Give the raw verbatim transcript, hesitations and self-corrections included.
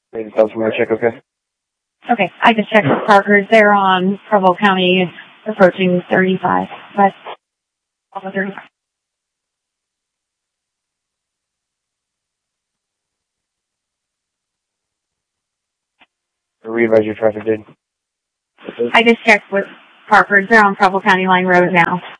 Maybe tell someone to check, okay? Okay, I just checked with Parker's. They're on Provo County, approaching thirty-five. But, almost thirty-five. Re-advise your traffic, dude. I just checked with Parker's. They're on Provo County Line Road now.